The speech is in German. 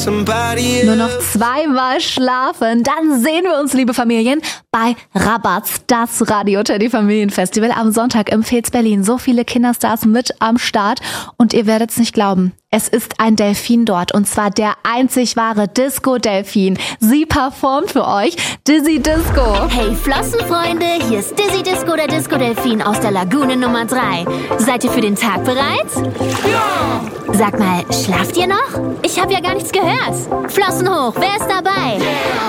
Nur noch 2-mal schlafen, dann sehen wir uns, liebe Familien, bei Rabatz, das Radio Teddy Familienfestival am Sonntag im Fez Berlin. So viele Kinderstars mit am Start und ihr werdet's nicht glauben. Es ist ein Delfin dort und zwar der einzig wahre Disco-Delfin. Sie performt für euch Dizzy Disco. Hey Flossenfreunde, hier ist Dizzy Disco, der Disco-Delfin aus der Lagune Nummer 3. Seid ihr für den Tag bereit? Ja! Sag mal, schlaft ihr noch? Ich habe ja gar nichts gehört. Flossen hoch, wer ist dabei? Yeah.